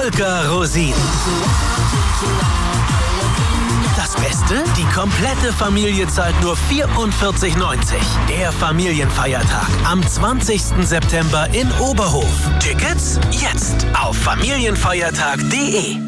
Volker Rosin. Das Beste? Die komplette Familie zahlt nur 44,90. Der Familienfeiertag am 20. September in Oberhof. Tickets jetzt auf familienfeiertag.de.